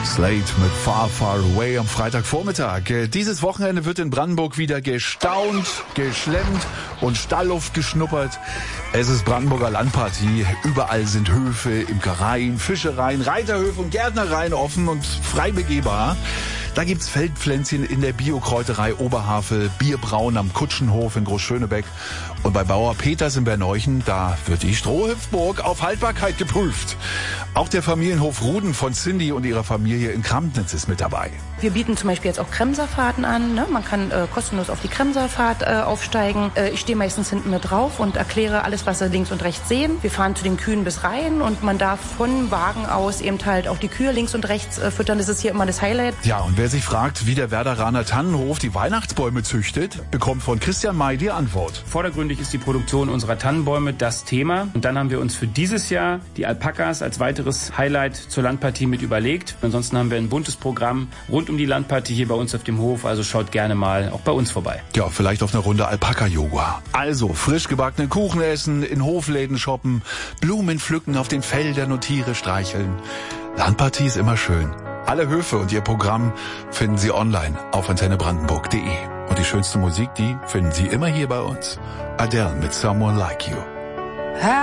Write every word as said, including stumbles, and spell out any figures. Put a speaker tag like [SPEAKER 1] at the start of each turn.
[SPEAKER 1] Slate mit Far, Far Away am Freitagvormittag. Dieses Wochenende wird in Brandenburg wieder gestaunt, geschlemmt und Stallluft geschnuppert. Es ist Brandenburger Landpartie. Überall sind Höfe, Imkereien, Fischereien, Reiterhöfe und Gärtnereien offen und frei begehbar. Da gibt's Feldpflänzchen in der Biokräuterei Oberhavel, Bierbrauen am Kutschenhof in Großschönebeck und bei Bauer Peters in Berneuchen, da wird die Strohhüpfburg auf Haltbarkeit geprüft. Auch der Familienhof Ruden von Cindy und ihrer Familie in Kramtnitz ist mit dabei.
[SPEAKER 2] Wir bieten zum Beispiel jetzt auch Kremserfahrten an. Ne? Man kann äh, kostenlos auf die Kremserfahrt äh, aufsteigen. Äh, ich stehe meistens hinten mit drauf und erkläre alles, was Sie links und rechts sehen. Wir fahren zu den Kühen bis rein und man darf von Wagen aus eben halt auch die Kühe links und rechts äh, füttern. Das ist hier immer das Highlight.
[SPEAKER 1] Ja, und wer sich fragt, wie der Werderaner Tannenhof die Weihnachtsbäume züchtet, bekommt von Christian May die Antwort.
[SPEAKER 3] Vordergründig ist die Produktion unserer Tannenbäume das Thema. Und dann haben wir uns für dieses Jahr die Alpakas als weiteres Highlight zur Landpartie mit überlegt. Ansonsten haben wir ein buntes Programm rund um die Landpartie hier bei uns auf dem Hof. Also schaut gerne mal auch bei uns vorbei.
[SPEAKER 1] Ja, vielleicht auf eine Runde Alpaka-Yoga. Also frisch gebackene Kuchen essen, in Hofläden shoppen, Blumen pflücken, auf den Feldern und Tiere streicheln. Landpartie ist immer schön. Alle Höfe und ihr Programm finden Sie online auf antenne brandenburg punkt de. Und die schönste Musik, die finden Sie immer hier bei uns. Adele mit Someone Like You.